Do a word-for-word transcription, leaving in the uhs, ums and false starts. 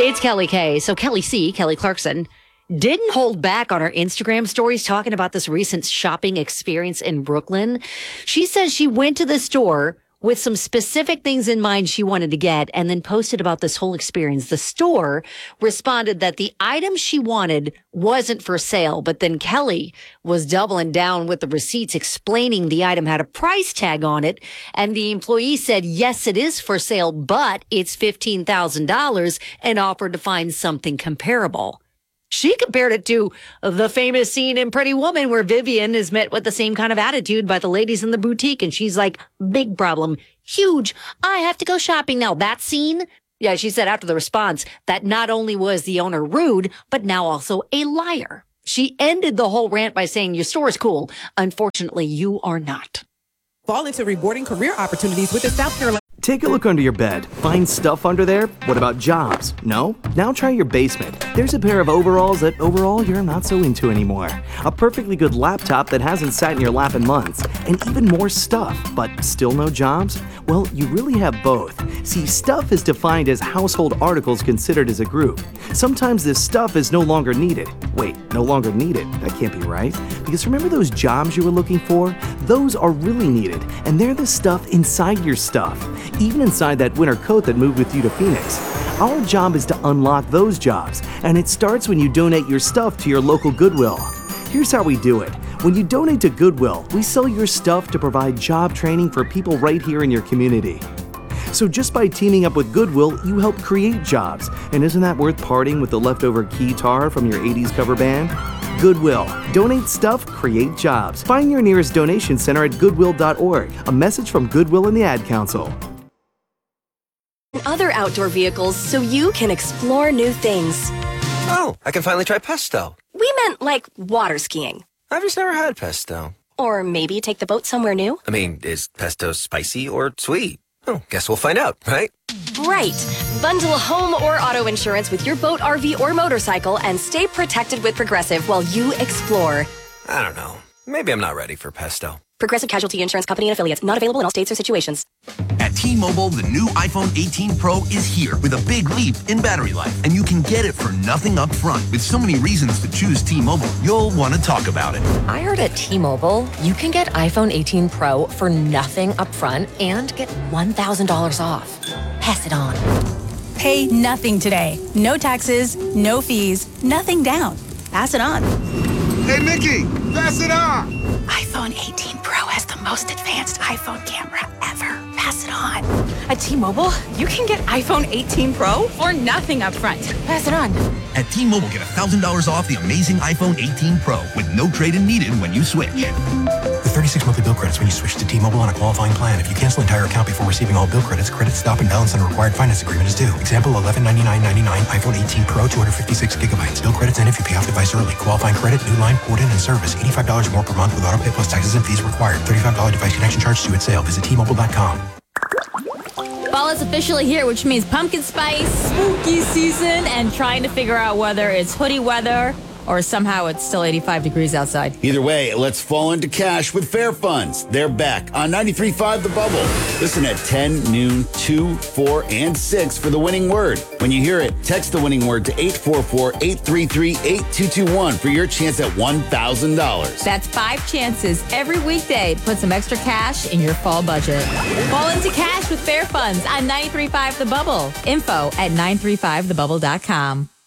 It's Kelly K. So Kelly C, Kelly Clarkson, didn't hold back on her Instagram stories talking about this recent shopping experience in Brooklyn. She says she went to the store with some specific things in mind she wanted to get and then posted about this whole experience. The store responded that the item she wanted wasn't for sale, but then Kelly was doubling down with the receipts explaining the item had a price tag on it. And the employee said, yes, it is for sale, but it's fifteen thousand dollars and offered to find something comparable. She compared it to the famous scene in Pretty Woman where Vivian is met with the same kind of attitude by the ladies in the boutique. And she's like, big problem, huge. I have to go shopping now. That scene? Yeah, she said after the response that not only was the owner rude, but now also a liar. She ended the whole rant by saying, your store is cool. Unfortunately, you are not. Fall into rewarding career opportunities with the South Carolina. Take a look under your bed. Find stuff under there? What about jobs? No? Now try your basement. There's a pair of overalls that overall you're not so into anymore. A perfectly good laptop that hasn't sat in your lap in months. And even more stuff, but still no jobs? Well, you really have both. See, stuff is defined as household articles considered as a group. Sometimes this stuff is no longer needed. Wait, no longer needed? That can't be right. Because remember those jobs you were looking for? Those are really needed, and they're the stuff inside your stuff. Even inside that winter coat that moved with you to Phoenix. Our job is to unlock those jobs, and it starts when you donate your stuff to your local Goodwill. Here's how we do it. When you donate to Goodwill, we sell your stuff to provide job training for people right here in your community. So just by teaming up with Goodwill, you help create jobs. And isn't that worth parting with the leftover keytar from your eighties cover band? Goodwill. Donate stuff, create jobs. Find your nearest donation center at goodwill dot org. A message from Goodwill and the Ad Council. Other outdoor vehicles so you can explore new things. Oh, I can finally try pesto. We meant like water skiing. I've just never had pesto. Or maybe take the boat somewhere new. I mean, is pesto spicy or sweet? Oh, guess we'll find out, right? Right. Bundle home or auto insurance with your boat, R V, or motorcycle and stay protected with Progressive while you explore. I don't know. Maybe I'm not ready for pesto. Progressive Casualty Insurance Company and Affiliates. Not available in all states or situations. At T-Mobile, the new iPhone eighteen Pro is here with a big leap in battery life. And you can get it for nothing up front. With so many reasons to choose T-Mobile, you'll want to talk about it. I heard at T-Mobile, you can get iPhone eighteen Pro for nothing up front and get one thousand dollars off. Pass it on. Pay nothing today. No taxes, no fees, nothing down. Pass it on. Hey, Mickey, pass it on. iPhone eighteen Pro has the most advanced iPhone camera ever. Pass it on. At T-Mobile, you can get iPhone eighteen Pro for nothing up front. Pass it on. At T-Mobile, get one thousand dollars off the amazing iPhone eighteen Pro with no trade-in needed when you switch. With thirty-six monthly bill credits when you switch to T-Mobile on a qualifying plan. If you cancel entire account before receiving all bill credits, credit stop and balance on a required finance agreement is due. Example, eleven ninety-nine ninety-nine iPhone eighteen Pro, two hundred fifty-six gigabytes. Bill credits end if you pay off device early. Qualifying credit, new line, port in, and service. eighty-five dollars more per month with auto pay plus taxes and fees required. thirty-five dollars device connection charge due at sale. Visit T Mobile dot com. Fall is officially here, which means pumpkin spice, spooky season, and trying to figure out whether it's hoodie weather or somehow it's still eighty-five degrees outside. Either way, let's fall into cash with Fair Funds. They're back on ninety-three point five The Bubble. Listen at ten, noon, two, four, and six for the winning word. When you hear it, text the winning word to eight four four, eight three three, eight two two one for your chance at one thousand dollars. That's five chances every weekday to put some extra cash in your fall budget. Fall into cash with Fair Funds on ninety-three point five The Bubble. Info at nine three five the bubble dot com.